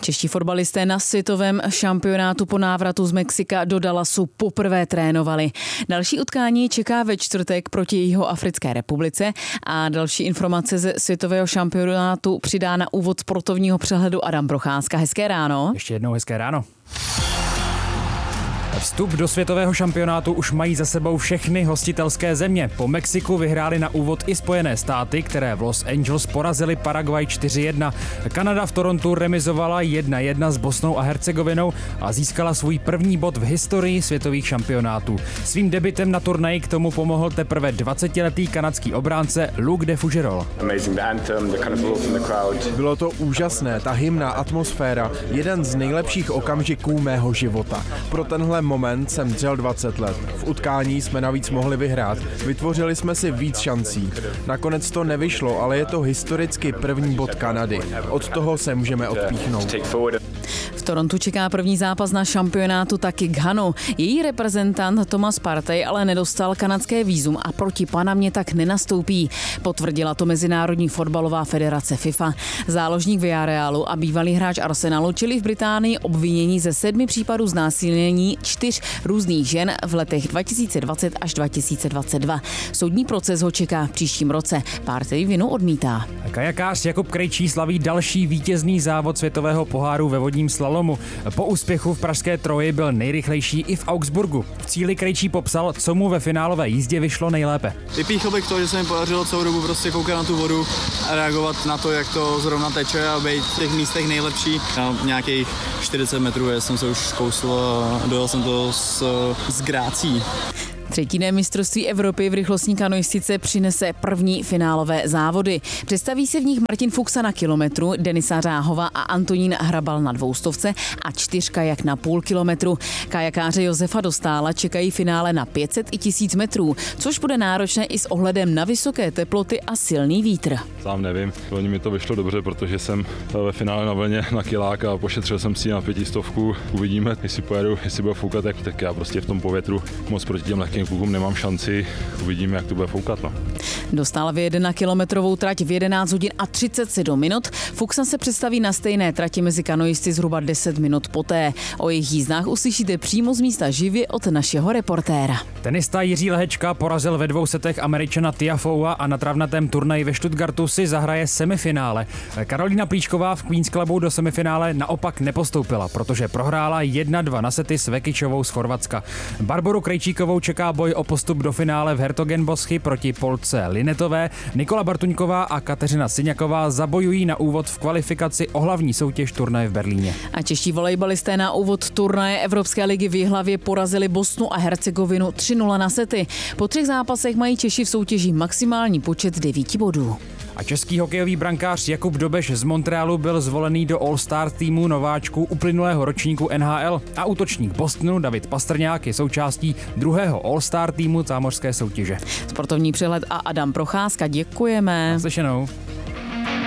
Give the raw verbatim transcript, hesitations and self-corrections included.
Čeští fotbalisté na světovém šampionátu po návratu z Mexika do Dallasu poprvé trénovali. Další utkání čeká ve čtvrtek proti Jihoafrické republice a další informace ze světového šampionátu přidá na úvod sportovního přehledu Adam Procházka. Hezké ráno. Ještě jednou hezké ráno. Vstup do světového šampionátu už mají za sebou všechny hostitelské země. Po Mexiku vyhráli na úvod i Spojené státy, které v Los Angeles porazili Paraguay čtyři jedna. Kanada v Torontu remizovala jedna jedna s Bosnou a Hercegovinou a získala svůj první bod v historii světových šampionátů. Svým debutem na turnaji k tomu pomohl teprve dvacetiletý kanadský obránce Luc de Fougerolles. Bylo to úžasné, ta hymna, atmosféra, jeden z nejlepších okamžiků mého života. Pro tenhle moment jsem dřel dvacet let. V utkání jsme navíc mohli vyhrát. Vytvořili jsme si víc šancí. Nakonec to nevyšlo, ale je to historicky první bod Kanady. Od toho se můžeme odpíchnout. V Torontu čeká první zápas na šampionátu taky Ghanu. Její reprezentant Thomas Partey ale nedostal kanadské vízum a proti Panamě tak nenastoupí. Potvrdila to Mezinárodní fotbalová federace FIFA. Záložník Villarealu a bývalý hráč Arsenalu čelí v Británii obvinění ze sedmi případů znásilnění čtyř různých žen v letech dva tisíce dvacet až dva tisíce dvacet dva. Soudní proces ho čeká v příštím roce. Partey vinu odmítá. Kajakář Jakub Krejčí slaví další vítězný závod světového poháru ve vodním slalomu. Po úspěchu v pražské Troji byl nejrychlejší i v Augsburgu. V cíli Krejčí popsal, co mu ve finálové jízdě vyšlo nejlépe. Vypíchl bych to, že se mi podařilo celou dobu prostě koukat na tu vodu a reagovat na to, jak to zrovna teče a být v těch místech nejlepší. Na nějakých čtyřicet metrů jsem se už zkousl a dojel jsem to s, s grácí. Třetí mistrovství Evropy v rychlostní kanoistice přinese první finálové závody. Představí se v nich Martin Fuxa na kilometru, Denisa Řáhova a Antonín Hrabal na dvoustovce a čtyřkajak na půl kilometru. Kajakáře Josefa Dostála čekají finále na pět set i tisíc metrů, což bude náročné i s ohledem na vysoké teploty a silný vítr. Sám nevím, loni mi to vyšlo dobře, protože jsem ve finále na vlně na kilák a pošetřil jsem si na pětistovku. Uvidíme, jestli pojedu, jestli bude foukat, tak, tak já prostě v tom povětru moc proti těm lehkým klukům nemám šanci, uvidíme, jak to bude foukat. No. Dostal vyjede na kilometrovou trať v jedenáct hodin a třicet sedm minut. Fuxa se představí na stejné trati mezi kanoisty zhruba deset minut poté. O jejich jízdách uslyšíte přímo z místa živě od našeho reportéra. Tenista Jiří Lehečka porazil ve dvou setech Američana Tiafoea a na travnatém turnaji ve Stuttgartu si zahraje semifinále. Karolína Plíšková v Queen's Clubu do semifinále naopak nepostoupila, protože prohrála jedna dva na sety s Vekičovou z Chorvatska. Barboru Krejčíkovou čeká boj o postup do finále v Hertogenboschy proti Polce Linetové. Nikola Bartuňková a Kateřina Syňaková zabojují na úvod v kvalifikaci o hlavní soutěž turnaje v Berlíně. A čeští volejbalisté na úvod turnaje Evropské ligy v Jihlavě porazili Bosnu a Hercegovinu tři nula na sety. Po třech zápasech mají Češi v soutěži maximální počet devíti bodů. A český hokejový brankář Jakub Dobeš z Montrealu byl zvolený do All-Star týmu nováčků uplynulého ročníku N H L a útočník Bostonu David Pastrňák je součástí druhého All-Star týmu zámořské soutěže. Sportovní přehled a Adam Procházka, děkujeme. Naslyšenou.